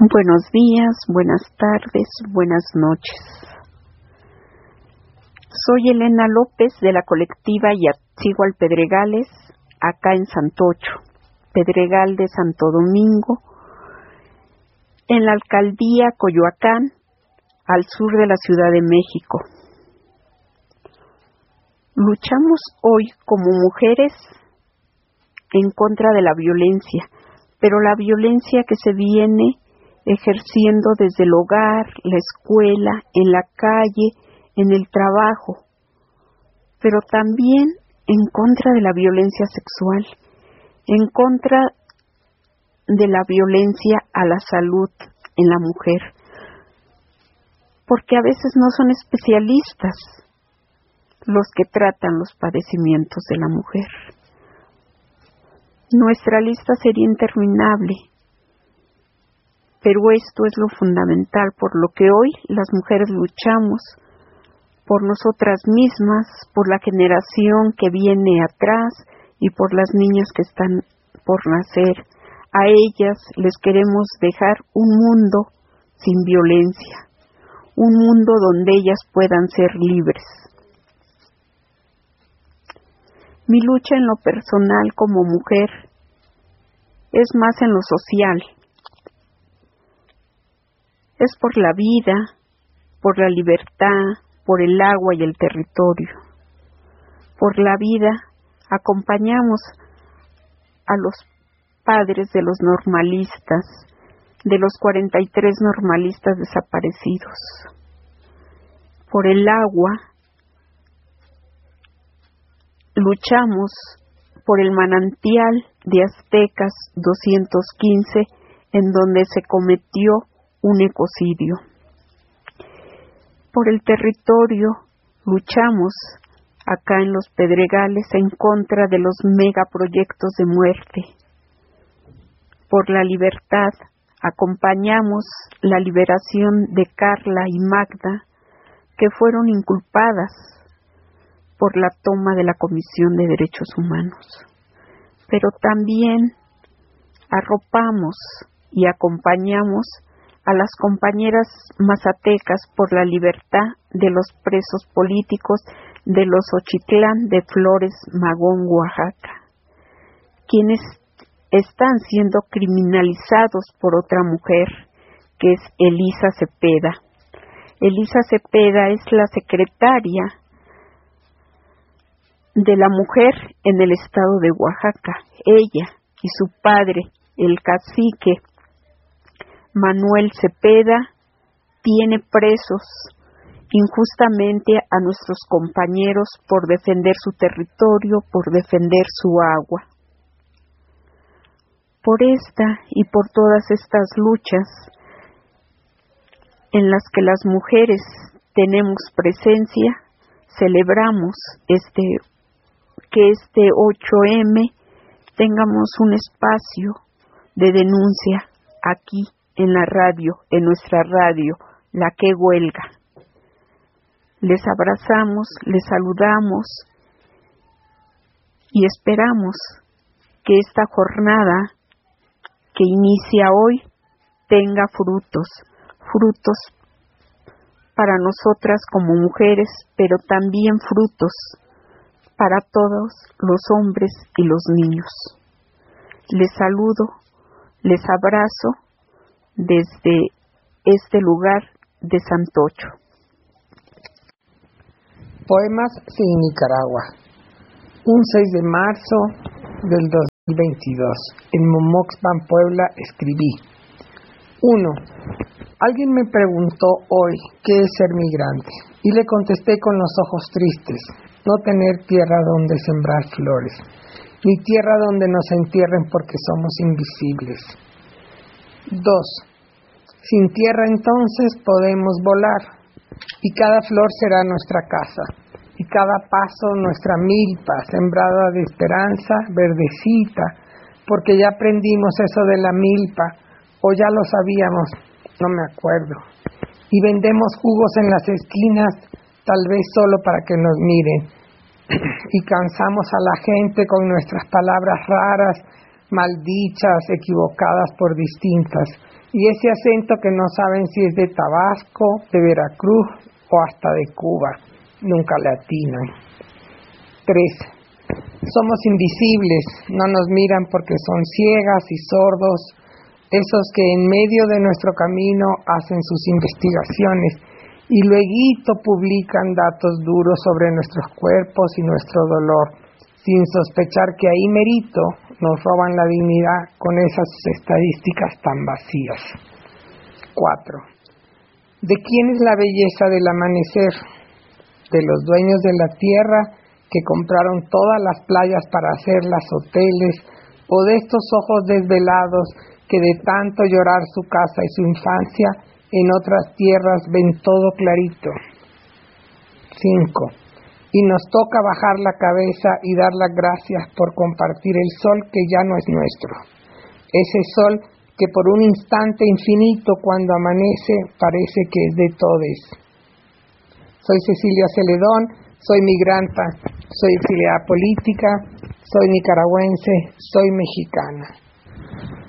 Buenos días, buenas tardes, buenas noches. Soy Elena López de la colectiva Yatzigual Pedregales, acá en Santocho, Pedregal de Santo Domingo, en la alcaldía Coyoacán, al sur de la Ciudad de México. Luchamos hoy como mujeres en contra de la violencia, pero la violencia que se viene ejerciendo desde el hogar, la escuela, en la calle, en el trabajo, pero también en contra de la violencia sexual, en contra de la violencia a la salud en la mujer, porque a veces no son especialistas los que tratan los padecimientos de la mujer. Nuestra lista sería interminable, pero esto es lo fundamental por lo que hoy las mujeres luchamos por nosotras mismas, por la generación que viene atrás y por las niñas que están por nacer. A ellas les queremos dejar un mundo sin violencia, un mundo donde ellas puedan ser libres. Mi lucha en lo personal como mujer es más en lo social. Es por la vida, por la libertad, por el agua y el territorio. Por la vida acompañamos a los padres de los normalistas, de los 43 normalistas desaparecidos. Por el agua luchamos por el manantial de Aztecas 215, en donde se cometió un ecocidio. Por el territorio luchamos acá en los Pedregales en contra de los megaproyectos de muerte. Por la libertad acompañamos la liberación de Carla y Magda, que fueron inculpadas por la toma de la Comisión de Derechos Humanos. Pero también arropamos y acompañamos a las compañeras mazatecas por la libertad de los presos políticos de los Ochitlán de Flores Magón, Oaxaca, quienes están siendo criminalizados por otra mujer, que es Elisa Cepeda. Elisa Cepeda es la secretaria de la mujer en el estado de Oaxaca. Ella y su padre, el cacique Manuel Cepeda, tiene presos injustamente a nuestros compañeros por defender su territorio, por defender su agua. Por esta y por todas estas luchas en las que las mujeres tenemos presencia, celebramos que este 8M tengamos un espacio de denuncia aquí en la radio, en nuestra radio, La Que Huelga. Les abrazamos, les saludamos y esperamos que esta jornada que inicia hoy tenga frutos para nosotras como mujeres, pero también frutos para todos los hombres y los niños. Les saludo, les abrazo desde este lugar de Santocho. Poemas sin Nicaragua. Un 6 de marzo del 2022. En Momoxpan, Puebla, escribí. 1. Alguien me preguntó hoy qué es ser migrante, y le contesté con los ojos tristes: no tener tierra donde sembrar flores, ni tierra donde nos entierren porque somos invisibles. 2. Sin tierra entonces podemos volar, y cada flor será nuestra casa, y cada paso nuestra milpa, sembrada de esperanza, verdecita, porque ya aprendimos eso de la milpa, o ya lo sabíamos, no me acuerdo. Y vendemos jugos en las esquinas, tal vez solo para que nos miren, y cansamos a la gente con nuestras palabras raras, maldichas, equivocadas por distintas, y ese acento que no saben si es de Tabasco, de Veracruz o hasta de Cuba. Nunca le atinan. 3. Somos invisibles, no nos miran porque son ciegas y sordos, esos que en medio de nuestro camino hacen sus investigaciones y luego publican datos duros sobre nuestros cuerpos y nuestro dolor, sin sospechar que ahí merito nos roban la dignidad con esas estadísticas tan vacías. 4. ¿De quién es la belleza del amanecer? De los dueños de la tierra que compraron todas las playas para hacerlas hoteles, o de estos ojos desvelados que de tanto llorar su casa y su infancia, en otras tierras ven todo clarito. 5. Y nos toca bajar la cabeza y dar las gracias por compartir el sol que ya no es nuestro. Ese sol que por un instante infinito cuando amanece parece que es de todes. Soy Cecilia Celedón, soy migranta, soy exiliada política, soy nicaragüense, soy mexicana.